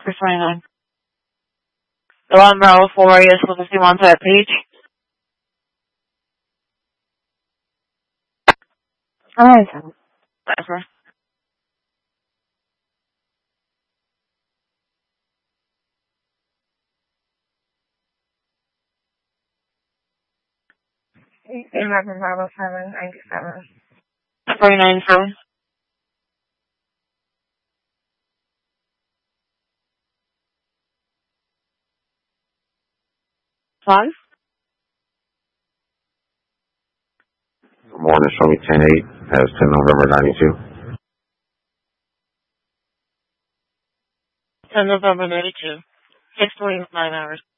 629. The one Bravo 4 is supposed to on that page. Alright, whatever. Bravo 797. 497. One? Good morning, show me 10-8, has 10 November 92. 10 November 92. 6 hours.